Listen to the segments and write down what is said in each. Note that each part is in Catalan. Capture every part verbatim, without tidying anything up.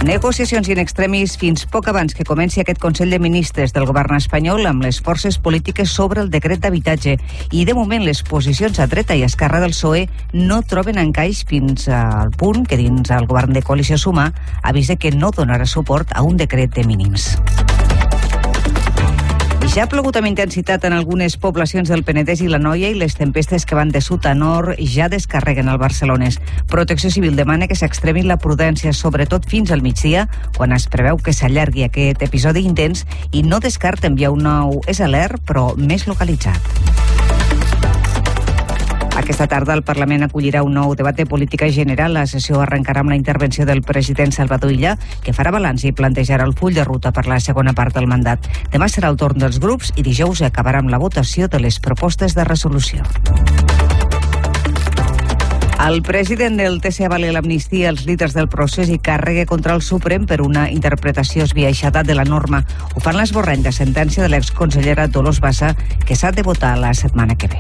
Negociacions in extremis fins poc abans que comenci aquest Consell de Ministres del govern espanyol amb les forces polítiques sobre el decret d'habitatge. I de moment les posicions a dreta i esquerra del P S O E no troben encaix fins al punt que dins el govern de coalició Sumar avisa que no donarà suport a un decret de mínims. Ja ha plogut amb intensitat en algunes poblacions del Penedès i l'Anoia i les tempestes que van de sud a nord ja descarreguen al Barcelones. Protecció Civil demana que s'extremi la prudència, sobretot fins al migdia, quan es preveu que s'allargui aquest episodi intens i no descarta enviar un nou S L R, però més localitzat. Aquesta tarda el Parlament acollirà un nou debat de política general. La sessió arrencarà amb la intervenció del president Salvador Illa, que farà balanç i plantejarà el full de ruta per la segona part del mandat. Demà serà el torn dels grups i dijous acabarà amb la votació de les propostes de resolució. El president del T C avala l'amnistia als líders del procés i carrega contra el Suprem per una interpretació esbiaixada de la norma. Ho fan l'esborrany de sentència de l'exconsellera Dolors Bassa, que s'ha de votar la setmana que ve.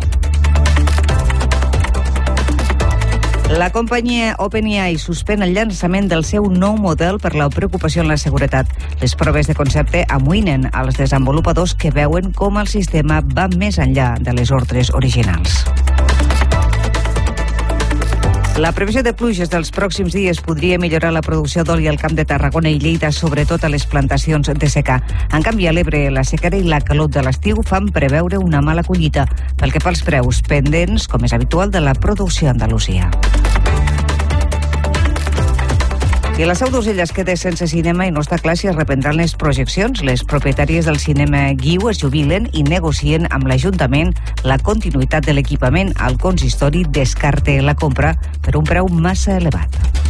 La companyia OpenAI suspèn el llançament del seu nou model per la preocupació en la seguretat. Les proves de concepte amoïnen als desenvolupadors que veuen com el sistema va més enllà de les ordres originals. La previsió de pluges dels pròxims dies podria millorar la producció d'oli al Camp de Tarragona i Lleida, sobretot a les plantacions de secà. En canvi, a l'Ebre, la sequera i la calor de l'estiu fan preveure una mala collita, pel que fa als preus pendents, com és habitual, de la producció a Andalusia. I la Seu d'Urgell es queda sense cinema i no està clar si es reprendran les projeccions. Les propietàries del cinema Guiu es jubilen i negocien amb l'Ajuntament la continuïtat de l'equipament. El consistori descarta la compra per un preu massa elevat.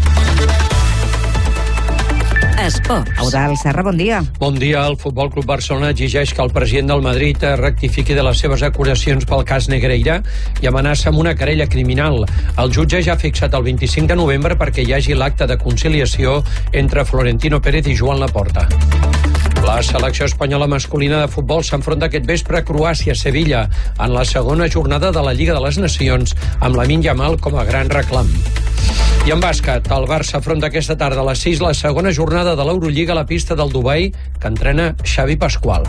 Esports. Eudald Serra, bon dia. Bon dia. El Futbol Club Barcelona exigeix que el president del Madrid rectifiqui de les seves acusacions pel cas Negreira i amenaça amb una querella criminal. El jutge ja ha fixat el vint-i-cinc de novembre perquè hi hagi l'acte de conciliació entre Florentino Pérez i Joan Laporta. La selecció espanyola masculina de futbol s'enfronta aquest vespre a Croàcia-Sevilla en la segona jornada de la Lliga de les Nacions amb Lamine Yamal com a gran reclam. I en bàsquet, el Barça afronta aquesta tarda a les sis la segona jornada de l'Eurolliga a la pista del Dubai que entrena Xavi Pascual.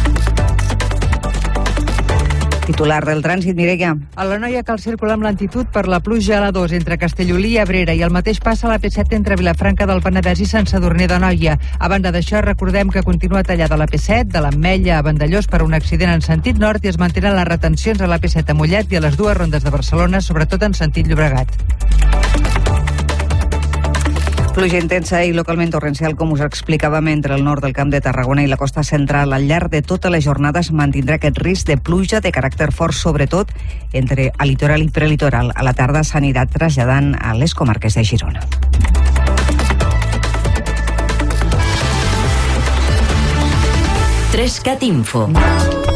Titular del trànsit, Mireia. A l'Anoia cal circular amb lentitud per la pluja a la dos entre Castellolí i Abrera i el mateix passa a la P set entre Vilafranca del Penedès i Sant Sadurní d'Anoia. A banda d'això, recordem que continua tallada la P set de l'Ametlla a Vandellós per un accident en sentit nord i es mantenen les retencions a la P set a Mollet i a les dues rondes de Barcelona, sobretot en sentit Llobregat. Pluja intensa i localment torrencial, com us explicàvem, entre el nord del Camp de Tarragona i la costa central. Al llarg de tota la jornada es mantindrà aquest risc de pluja de caràcter fort, sobretot entre el litoral i prelitoral. A la tarda s'anirà traslladant a les comarques de Girona. tres cat Info.